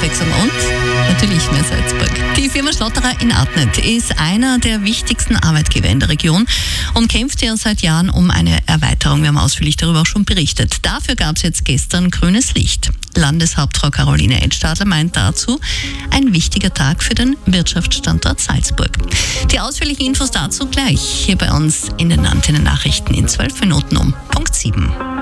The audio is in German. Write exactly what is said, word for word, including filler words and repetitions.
Abwechslung und natürlich mehr Salzburg. Die Firma Schlotterer in Adnet ist einer der wichtigsten Arbeitgeber in der Region und kämpft ja seit Jahren um eine Erweiterung. Wir haben ausführlich darüber auch schon berichtet. Dafür gab es jetzt gestern grünes Licht. Landeshauptfrau Caroline Edstadler meint dazu, ein wichtiger Tag für den Wirtschaftsstandort Salzburg. Die ausführlichen Infos dazu gleich hier bei uns in den Antennennachrichten in zwölf Minuten um Punkt sieben.